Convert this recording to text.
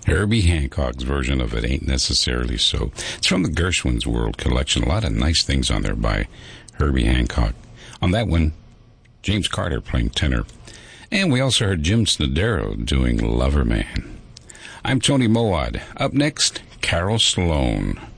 Herbie Hancock's version of It Ain't Necessarily So. It's from the Gershwin's World collection. A lot of nice things on there by Herbie Hancock. On that one, James Carter playing tenor. And we also heard Jim Snodero doing Lover Man. I'm Tony Mowat. Up next, Carol Sloane.